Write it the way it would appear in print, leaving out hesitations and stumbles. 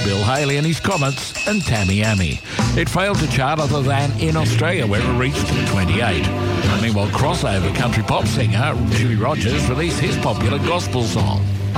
Bill Haley and his Comets, and Tammy Amy. It failed to chart other than in Australia, where it reached 28. Meanwhile, crossover country pop singer Jimmy Rogers released his popular gospel song.